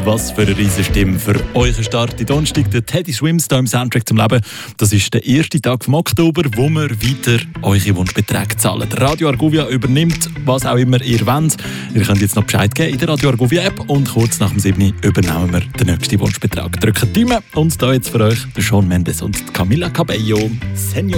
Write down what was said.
was für eine riesige Stimme für euren Start in Donnerstag. Der Teddy Swims hier im Soundtrack zum Leben. Das ist der erste Tag vom Oktober, wo wir weiter eure Wunschbeträge zahlen. Radio Argovia übernimmt, was auch immer ihr wollt. Ihr könnt jetzt noch Bescheid geben in der Radio Argovia App und kurz nach dem 7. übernehmen wir den nächsten Wunschbetrag. Drückt die Daumen und da jetzt für euch der Shawn Mendes und Camila Cabello. Senior.